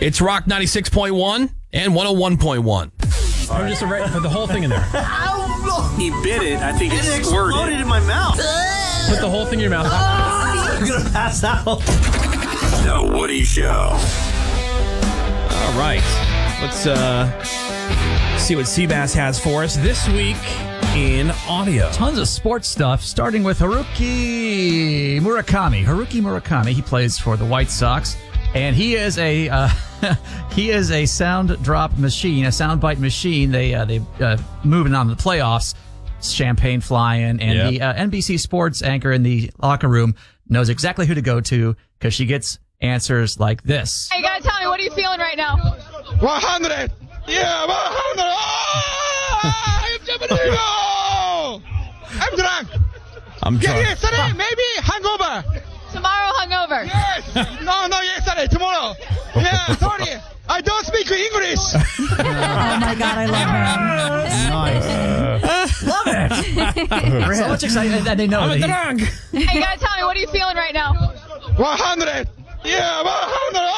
It's Rock 96.1 and 101.1. Or just put the whole thing in there. He bit it. I think it squirted. Exploded in my mouth. Put the whole thing in your mouth. I'm going to pass out. The Woody Show. All right. Let's see what Seabass has for us this week in audio. Tons of sports stuff, starting with Haruki Murakami. He plays for the White Sox, and he is a sound drop machine, a sound bite machine. They moving on to the playoffs, champagne flying, and the NBC Sports anchor in the locker room knows exactly who to go to because she gets answers like this. Hey, you gotta tell me, what are you feeling right now? 100. Yeah, 100. I'm drunk. I'm drunk. Yesterday, maybe hangover. Tomorrow hungover. Yes. No, yesterday, tomorrow. Yeah, sorry. I don't speak English. Oh my God, I love him. Nice. Love it. So much excitement that they know. I'm drunk. Hey, you gotta tell me, what are you feeling right now? 100. Yeah, 100.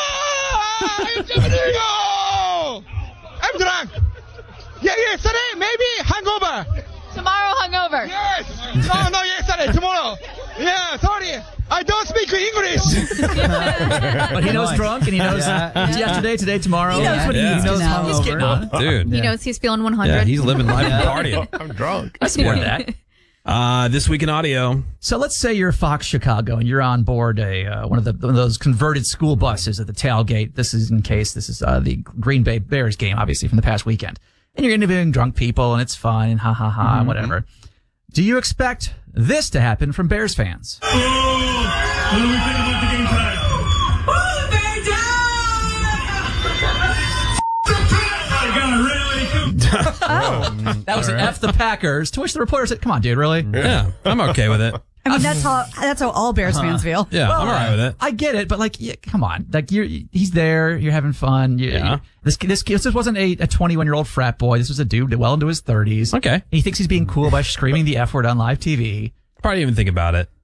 I'm drunk. Yeah, yesterday, maybe hangover. Tomorrow hungover. Yes. No, yesterday, tomorrow. Yeah, sorry. I don't speak English. But he knows drunk, and he knows yesterday, today, tomorrow. He knows what he needs to know. He's getting on. Dude. He knows he's feeling 100. Yeah, he's living life and partying. I'm drunk. I support that. This week in audio. So let's say you're Fox Chicago and you're on board one of those converted school buses at the tailgate. This is the Green Bay Bears game, obviously from the past weekend. And you're interviewing drunk people and it's fun and and whatever. Do you expect this to happen from Bears fans? What do we think about the game tonight? That was an F the Packers, to which the reporter said, come on, dude, really? Yeah, I'm okay with it. I mean, that's how all Bears fans feel. Yeah, I'm all right with it. I get it, but come on. He's there, you're having fun. This wasn't a 21-year-old frat boy. This was a dude well into his 30s. Okay. And he thinks he's being cool by screaming the F word on live TV. Probably even think about it.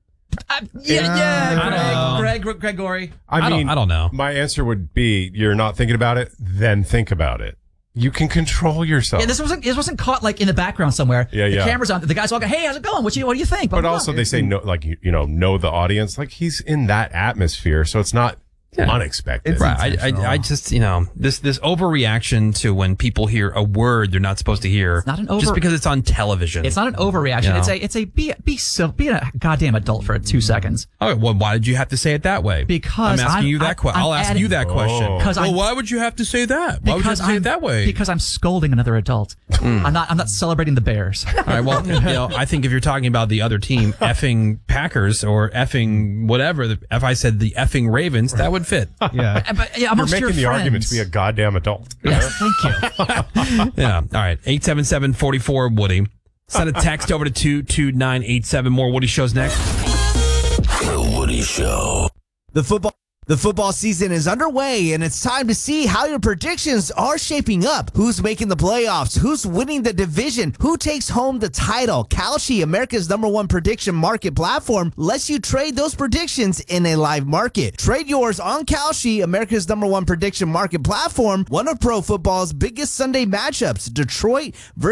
Gregory. I don't know. My answer would be, you're not thinking about it, then think about it. You can control yourself. Yeah, this wasn't caught like in the background somewhere. Yeah, the camera's on. The guy's all, hey, how's it going? What do you think? Blah, but blah, also blah. they say no, like know the audience. Like he's in that atmosphere, so it's not unexpected. Right. I just, this overreaction to when people hear a word they're not supposed to hear. It's not an just because it's on television. It's not an overreaction. Be a goddamn adult for 2 seconds. Oh, well, why did you have to say it that way? Because I'm asking you that question. I'll ask you that question. Well, why would you have to say that? Why would you have to say it that way? Because I'm scolding another adult. I'm not celebrating the Bears. All right. Well, I think if you're talking about the other team, effing Packers or effing whatever, if I said the effing Ravens, that would fit. Yeah. But you're making the argument to be a goddamn adult. Yes, thank you. Yeah. All right. 877-44-WOODY. Send a text over to 22987. More Woody Shows next. The Woody Show. The football season is underway, and it's time to see how your predictions are shaping up. Who's making the playoffs? Who's winning the division? Who takes home the title? Kalshi, America's #1 prediction market platform, lets you trade those predictions in a live market. Trade yours on Kalshi, America's #1 prediction market platform, one of pro football's biggest Sunday matchups, Detroit versus